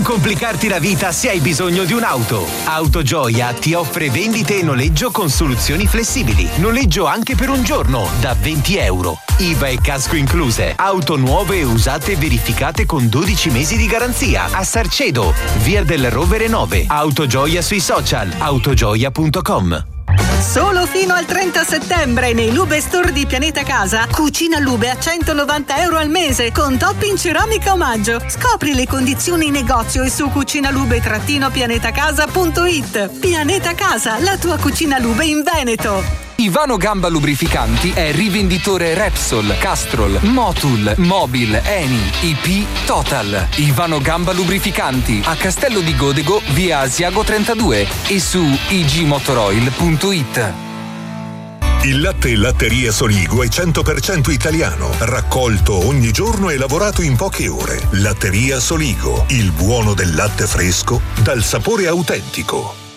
complicarti la vita se hai bisogno di un'auto. Autogioia ti offre vendite e noleggio con soluzioni flessibili. Noleggio anche per un giorno da €20. IVA e casco incluse. Auto nuove e usate verificate con 12 mesi di garanzia. A Sarcedo, via del Rovere 9. Autogioia sui social. Autogioia.com. Solo fino al 30 settembre nei Lube Store di Pianeta Casa, cucina Lube a €190 al mese con top in ceramica omaggio. Scopri le condizioni in negozio e su cucinalube-pianetacasa.it. Pianeta Casa, la tua cucina Lube in Veneto. Ivano Gamba Lubrificanti è rivenditore Repsol, Castrol, Motul, Mobil, Eni, IP, Total. Ivano Gamba Lubrificanti a Castello di Godego, via Asiago 32 e su igmotoroil.it. Il latte Latteria Soligo è 100% italiano, raccolto ogni giorno e lavorato in poche ore. Latteria Soligo, il buono del latte fresco dal sapore autentico.